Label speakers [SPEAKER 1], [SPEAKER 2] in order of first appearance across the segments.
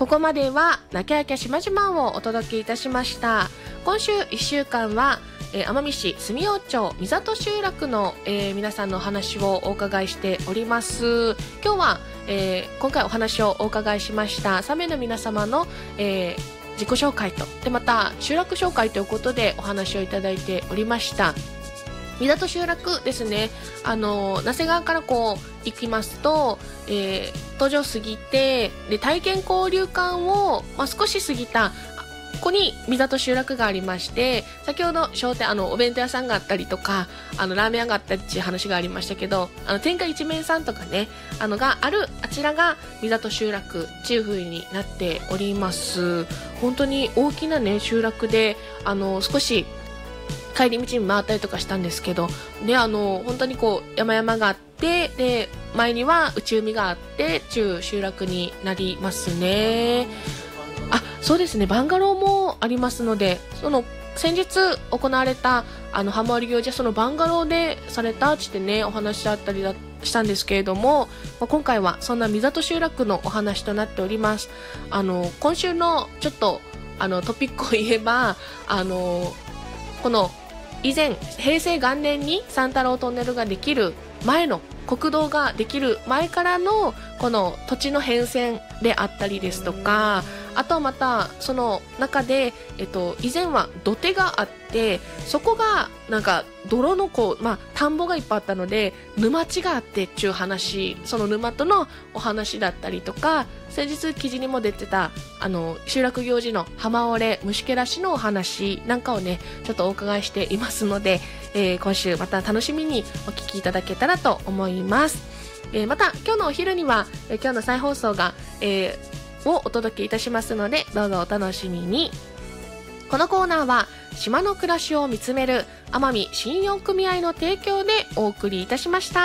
[SPEAKER 1] ここまではなきゃやきゃ島々をお届けいたしました。今週1週間は奄美市住用町三里集落の、皆さんのお話をお伺いしております。今日は、今回お話をお伺いしました3名の皆様の、自己紹介とでまた集落紹介ということでお話をいただいておりました。三里集落ですね、那瀬川からこう行きますと、東条過ぎてで体験交流館を、少し過ぎたここに三里集落がありまして、先ほど商店お弁当屋さんがあったりとかラーメン屋があったりっていう話がありましたけど、天下一面さんとかねがあるあちらが三里集落っていう風になっております。本当に大きなね集落で少し帰り道に回ったりとかしたんですけどで本当にこう山々があってで前には内海があって中集落になりますね。そうですね、バンガローもありますので、その先日行われた浜割り行事はそのバンガローでされたってねお話だったりしたんですけれども、今回はそんな三里集落のお話となっております。今週のちょっとトピックを言えばこの以前平成元年に三太郎トンネルができる前の国道ができる前からのこの土地の変遷であったりですとか、あとはまたその中で、以前は土手があってそこがなんか泥の田んぼがいっぱいあったので沼地があってっていう話、その沼とのお話だったりとか、先日記事にも出てた集落行事の浜折れ虫けらしのお話なんかをねちょっとお伺いしていますので、今週また楽しみにお聞きいただけたらと思います。また今日のお昼には、今日の再放送が、をお届けいたしますのでどうぞお楽しみに。このコーナーは島の暮らしを見つめる奄美信用組合の提供でお送りいたしました。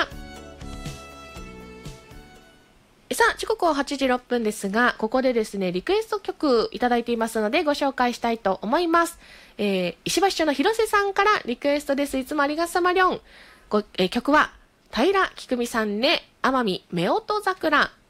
[SPEAKER 1] さあ時刻は8時6分ですが、ここでですねリクエスト曲いただいていますのでご紹介したいと思います。石橋町の広瀬さんからリクエストです。いつもありがさまりょん。曲は平木久美さんで奄美夫婦桜。